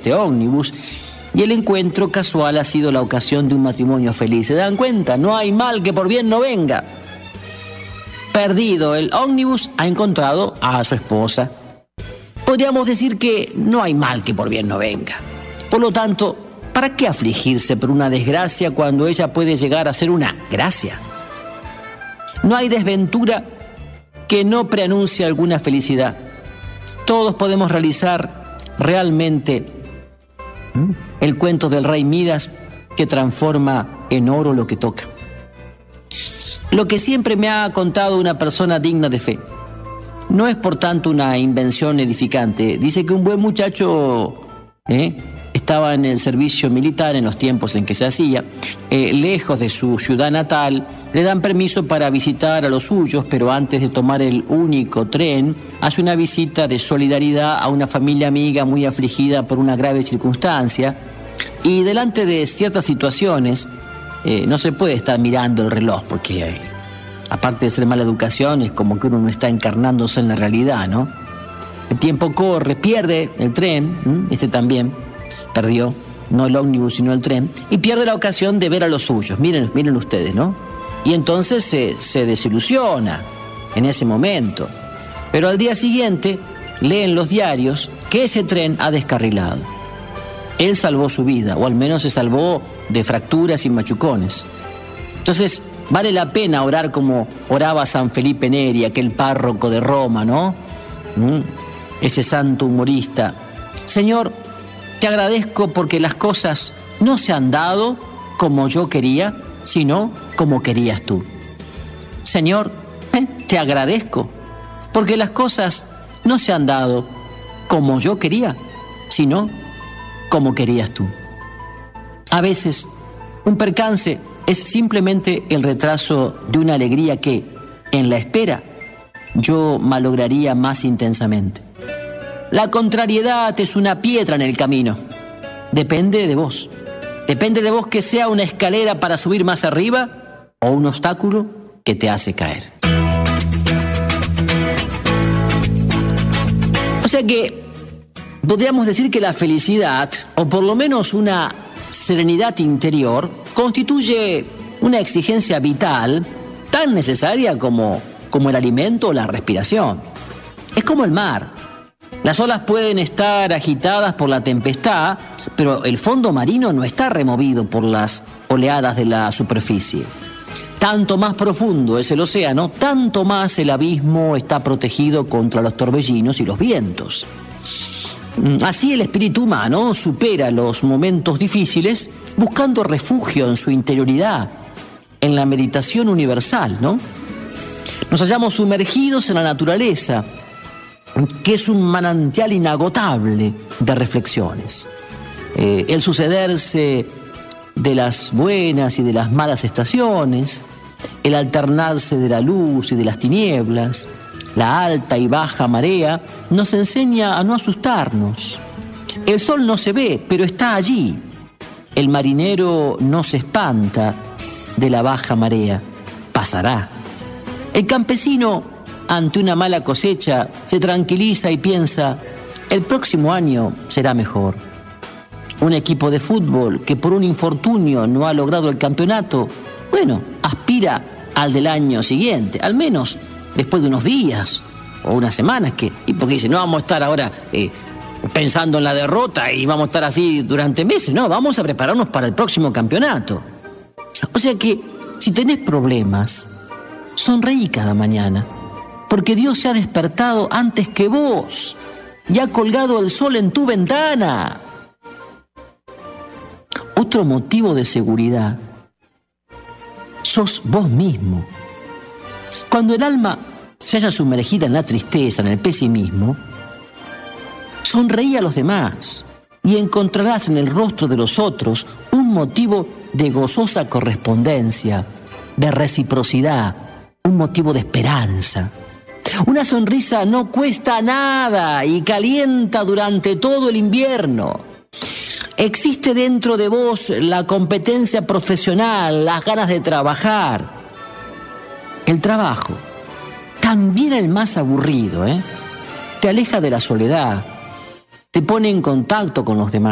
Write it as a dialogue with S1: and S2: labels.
S1: este ómnibus y el encuentro casual ha sido la ocasión de un matrimonio feliz. ¿Se dan cuenta? No hay mal que por bien no venga. Perdido el ómnibus, ha encontrado a su esposa. Podríamos decir que no hay mal que por bien no venga. Por lo tanto, ¿para qué afligirse por una desgracia cuando ella puede llegar a ser una gracia? No hay desventura que no preanuncie alguna felicidad. Todos podemos realizar realmente el cuento del rey Midas que transforma en oro lo que toca. Lo que siempre me ha contado una persona digna de fe no es por tanto una invención edificante. Dice que un buen muchacho estaba en el servicio militar en los tiempos en que se hacía, lejos de su ciudad natal, le dan permiso para visitar a los suyos, pero antes de tomar el único tren, hace una visita de solidaridad a una familia amiga muy afligida por una grave circunstancia, y delante de ciertas situaciones no se puede estar mirando el reloj, porque aparte de ser mala educación, es como que uno no está encarnándose en la realidad, ¿no? El tiempo corre, pierde el tren, este también perdió, no el ómnibus sino el tren, y pierde la ocasión de ver a los suyos. Miren ustedes, ¿no? Y entonces se desilusiona en ese momento. Pero al día siguiente lee en los diarios que ese tren ha descarrilado. Él salvó su vida, o al menos se salvó de fracturas y machucones. Entonces vale la pena orar como oraba San Felipe Neri, aquel párroco de Roma, ¿no? Ese santo humorista. Señor, te agradezco porque las cosas no se han dado como yo quería, sino como querías tú. Señor, te agradezco porque las cosas no se han dado como yo quería, sino como querías tú. A veces, un percance es simplemente el retraso de una alegría que, en la espera, yo malograría más intensamente. La contrariedad es una piedra en el camino. Depende de vos. Depende de vos que sea una escalera para subir más arriba o un obstáculo que te hace caer. O sea que podríamos decir que la felicidad, o por lo menos una serenidad interior, constituye una exigencia vital tan necesaria como el alimento o la respiración. Es como el mar. Las olas pueden estar agitadas por la tempestad, pero el fondo marino no está removido por las oleadas de la superficie. Tanto más profundo es el océano, tanto más el abismo está protegido contra los torbellinos y los vientos. Así el espíritu humano supera los momentos difíciles buscando refugio en su interioridad, en la meditación universal, ¿no? Nos hallamos sumergidos en la naturaleza, que es un manantial inagotable de reflexiones. El sucederse de las buenas y de las malas estaciones, el alternarse de la luz y de las tinieblas, la alta y baja marea, nos enseña a no asustarnos. El sol no se ve, pero está allí. El marinero no se espanta de la baja marea, pasará. El campesino, ante una mala cosecha, se tranquiliza y piensa, el próximo año será mejor. Un equipo de fútbol que por un infortunio no ha logrado el campeonato, bueno, aspira al del año siguiente, al menos después de unos días o unas semanas, y porque dice, no vamos a estar ahora pensando en la derrota y vamos a estar así durante meses, no, vamos a prepararnos para el próximo campeonato. O sea que, si tenés problemas, sonreí cada mañana, porque Dios se ha despertado antes que vos y ha colgado el sol en tu ventana. Otro motivo de seguridad, sos vos mismo. Cuando el alma se haya sumergida en la tristeza, en el pesimismo, sonreí a los demás y encontrarás en el rostro de los otros un motivo de gozosa correspondencia, de reciprocidad, un motivo de esperanza. Una sonrisa no cuesta nada y calienta durante todo el invierno. Existe dentro de vos la competencia profesional, las ganas de trabajar. El trabajo, también el más aburrido, te aleja de la soledad, te pone en contacto con los demás.